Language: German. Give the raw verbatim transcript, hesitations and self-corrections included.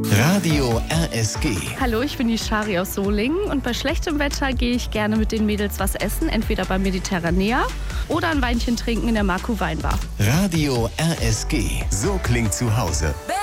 Radio R S G. Hallo, ich bin die Shari aus Solingen und bei schlechtem Wetter gehe ich gerne mit den Mädels was essen, entweder beim Mediterranea oder ein Weinchen trinken in der Marco Weinbar. Radio R S G. So klingt zu Hause.